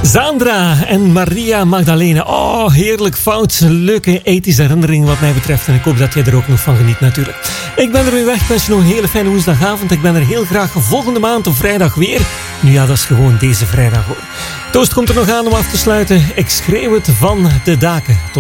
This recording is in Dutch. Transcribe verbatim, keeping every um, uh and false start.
Sandra en Maria Magdalena. Oh, heerlijk fout. Leuke ethische herinnering wat mij betreft. En ik hoop dat jij er ook nog van geniet natuurlijk. Ik ben er weer weg. Ik wens je nog een hele fijne woensdagavond. Ik ben er heel graag volgende maand op vrijdag weer. Nu ja, dat is gewoon deze vrijdag hoor. Toast komt er nog aan om af te sluiten. Ik schreeuw het van de daken. Tot